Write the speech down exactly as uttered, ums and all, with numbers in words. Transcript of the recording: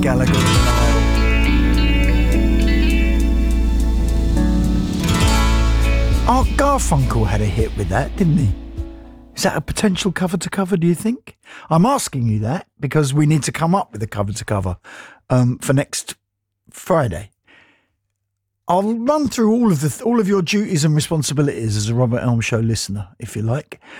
Gallagher and Nile. Art Garfunkel had a hit with that, didn't he? Is that a potential cover to cover, do you think? I'm asking you that because we need to come up with a cover to cover um, for next Friday. I'll run through all of the all of your duties and responsibilities as a Robert Elm Show listener, if you like.